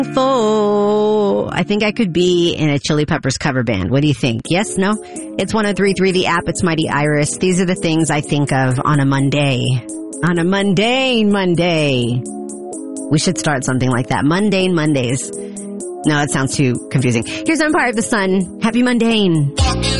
Oh, I think I could be in a Chili Peppers cover band. What do you think? Yes? No? It's 103.3 The App. It's Mighty Iris. These are the things I think of on a Monday. On a mundane Monday. We should start something like that. Mundane Mondays. No, that sounds too confusing. Here's Empire of the Sun. Happy Mundane.